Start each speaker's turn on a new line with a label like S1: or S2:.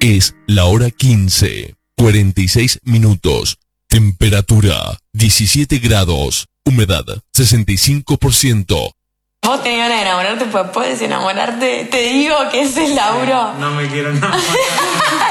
S1: Es la hora 15, 46 minutos. Temperatura 17 grados. Humedad 65%.
S2: Vos tenés ganas de enamorarte, pues puedes enamorarte. Te digo que ese es Lauro.
S3: No me quiero enamorar.